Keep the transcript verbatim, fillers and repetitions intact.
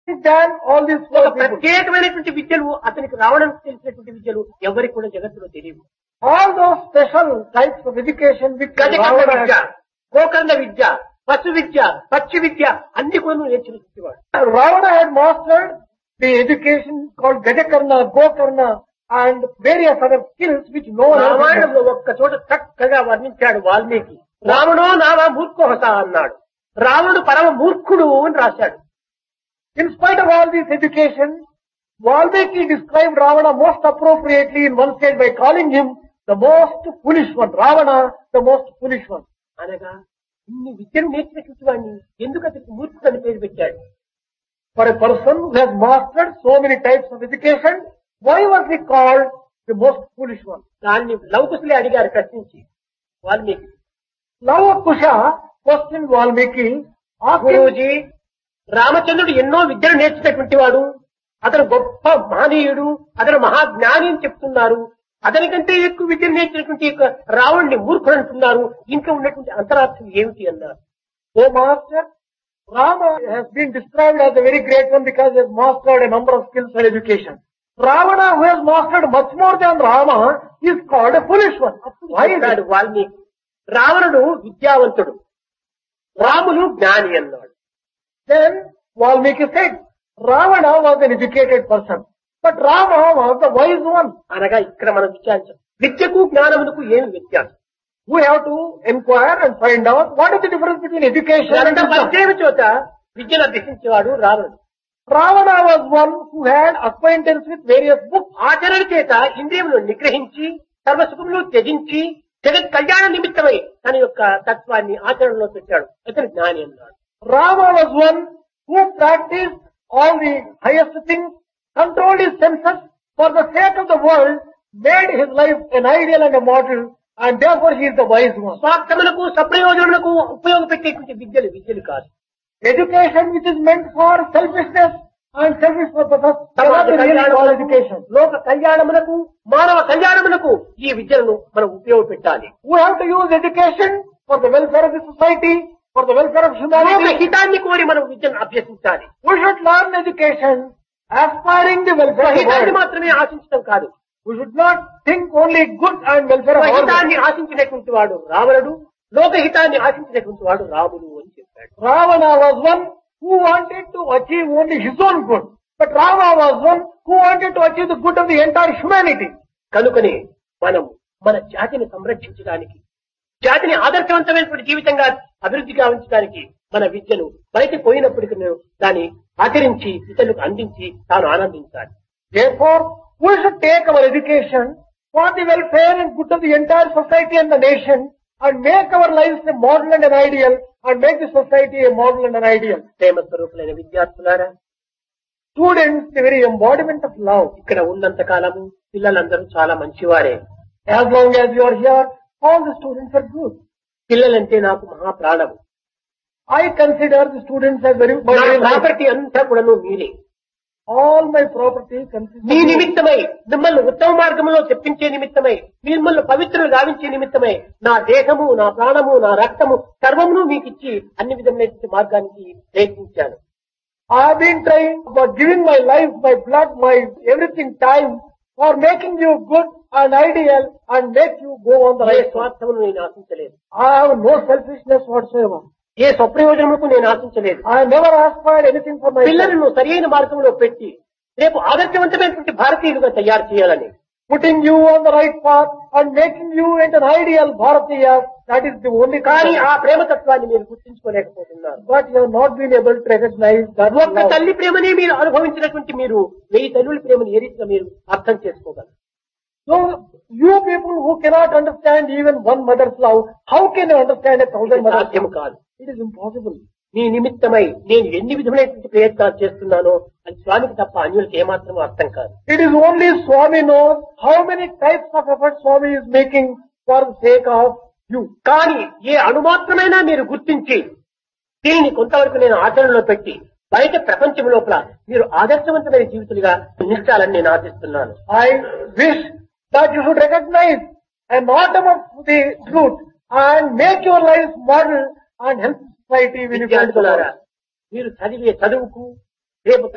than all these ఒక four people. ప్రత్యేకమైనటువంటి విద్యలు అతనికి రావడానికి తెలిసినటువంటి విద్యలు ఎవరికి కూడా జగత్తులో తెలియవు. All those special types of education which గజకర్ణ Ravana Vidya, had- Gokarna విద్య, పశు విద్య, పక్షి విద్య అన్ని కూడా నేర్చుకునేవాడు. Ravana had mastered the education called Gajakarna, Gokarna and various other skills which no one else had. రామాయణంలో ఒక్క చోట చక్కగా వర్ణించాడు వాల్మీకి. రావణో నావ మూర్ఖోహస అన్నాడు. రావణుడు పరమ మూర్ఖుడు అని రాశాడు. In spite of all this education, Valmiki described Ravana most appropriately in one stage by calling him the most foolish one. Ravana, the most foolish one. అనగా ఇన్ని విద్యను నేర్చినటువంటి వాడిని ఎందుకు అతనికి మూర్ఖుడు అని పేరు పెట్టాడు? For a person who has mastered so many types of education, why was he called the most foolish one? దాన్ని లవకుశులే అడిగారు ప్రశ్నించి Valmiki. Lava Kusha questioned Valmiki, asking, Guruji, రామచంద్రుడు ఎన్నో విద్యలు నేర్చినటువంటి వాడు, అతను గొప్ప మహనీయుడు, అతను మహాజ్ఞాని అని చెప్తున్నారు. అతనికంటే ఎక్కువ విద్యలు నేర్చినటువంటి యొక్క రావణ్ణి మూర్ఖుడు అంటున్నారు. ఇంకా ఉన్నటువంటి అంతరార్థం ఏమిటి అన్నారు. O master, Rama has been described as a very great one because he has mastered a number of skills and education. Ravana, who has mastered much more than Rama, is called a foolish one. Why is అన్నాడు it? Valmiki. రావణుడు విద్యావంతుడు, రాములు జ్ఞాని అన్నాడు. Then Valmiki said, Ravana was an educated person, but Rama was the wise one. అనగా ఇక్కడ మనం విచారించాం, విద్యకు జ్ఞానమునకు ఏమి వ్యత్యాసం? We have to inquire and find out what is the difference between education and గ్రంథ wisdom. పరిచయం చోట విద్యను అభ్యసించేవాడు రావణుడు. Ravana was one who had acquaintance with various books. ఆచరణ చేత ఇంద్రియములను నిగ్రహించి సర్వసుఖములు త్యజించి జగత్ కళ్యాణ నిమిత్తమై తన యొక్క తత్వాన్ని ఆచరణలో పెట్టాడు. అతను జ్ఞాని అన్నాడు. Rama was one who practiced all the highest things, controlled his senses for the sake of the world, made his life an ideal and a model, and therefore he is the wise one. స్వార్థములకు సప్రయోజనములకు ఉపయోగపెట్టేటువంటి విద్యలు విద్యలు కాదు. Education which is meant for selfishness and selfish purposes cannot be really called education. లోక కళ్యాణములకు మానవ కళ్యాణములకు ఈ విద్యలను మనం ఉపయోగపెట్టాలి. We have to use education for the welfare of the society, for the welfare of లోక humanity. హితాన్ని కోరి మనం విద్యను అభ్యసించాలి. We should learn education aspiring the welfare of the హితాన్ని world. మాత్రమే ఆశించడం కాదు. We should not think only good and welfare of our హితాన్ని ఆశించినటువంటి వాడు రావణుడు, లోకహితాన్ని ఆశించినటువంటి వాడు రాముడు అని చెప్పాడు. Ravana was one who wanted to achieve only his own good, but Rama was one who wanted to achieve the good of the entire humanity. కనుకనే మనం మన జాతిని సంరక్షించడానికి, జాతిని ఆదర్శవంతమైనటువంటి జీవితంగా అభివృద్ధి గావించడానికి మన విద్యను బయటికి పోయినప్పటికీ దాన్ని ఆచరించి ఇతరులకు అందించి తాను ఆనందించాలి. Therefore, we should take our education for the welfare and good of the entire society and the nation, and make our lives a model and an ideal, and make the society a model and an ideal. ప్రేమ స్వరూపులైన విద్యార్థులారా, Students, the very embodiment of love. ఇక్కడ ఉన్నంత కాలము పిల్లలందరూ చాలా మంచివారే. As long as you are here, all the students are good. పిల్లలంటే నాకు మహా ప్రాణము. I consider the students as very, నా very life. ప్రాపర్టీ అంతా కూడాను మీరే. All my property consists me of you. నిమిత్తమై, మిమ్మల్ని ఉత్తమ మార్గంలో తెప్పించే నిమిత్తమై, మిమ్మల్ని పవిత్రులు గావించే నిమిత్తమై నా దేహము, నా ప్రాణము, నా రక్తము సర్వమును మీకు ఇచ్చి అన్ని విధమైనటువంటి మార్గానికి ప్రయత్నించాను. I have been trying about giving my life, my blood, my everything time for making you good and ideal and make you go on the A right path. స్వార్థమును నేను ఆశించలేదు, I have no selfishness whatsoever. ఏ స్వప్రయోజనముకు నేను ఆశించలేదు. I have never aspired anything for myself. పిల్లలను సరైన మార్గంలో పెట్టి రేపు ఆదర్శవంతమైనటువంటి భారతీయులుగా తయారు చేయాలని, Putting you on the right path and making you into an ideal Bharatiya, that is the only కానీ kind. ఆ ప్రేమతత్వాన్ని మీరు గుర్తించుకోలేకపోతున్నారు. But you have not been able to recognize that ఒక్క love. తల్లి ప్రేమనే మీరు అనుభవించినటువంటి మీరు వెయ్యి తల్లుల ప్రేమను ఏ రీతిగా మీరు అర్థం చేసుకోగలరు? So, you people who cannot understand even one mother's love, how can you understand a thousand mothers' సాధ్యము love? కాదు. It is impossible. నీ నిమిత్తమై నేను ఎన్ని విధమైనటువంటి ప్రయత్నాలు చేస్తున్నానో అది స్వామికి తప్ప అన్యులకు ఏమాత్రం అర్థం కాదు. It is only Swami knows how many types of efforts Swami is making for the sake of you. కానీ ఏ అణుమాత్రమైనా మీరు గుర్తించి దీనిని కొంతవరకు నేను ఆచరణలో పెట్టి బయట ప్రపంచం లోపల మీరు ఆదర్శవంతమైన జీవితులుగా నిలిచాలని నేను ఆశిస్తున్నాను. I wish that you should recognize an atom of the truth and make your life model and help society when you can. విద్యార్థులారా, మీరు చదివే చదువుకు రేపు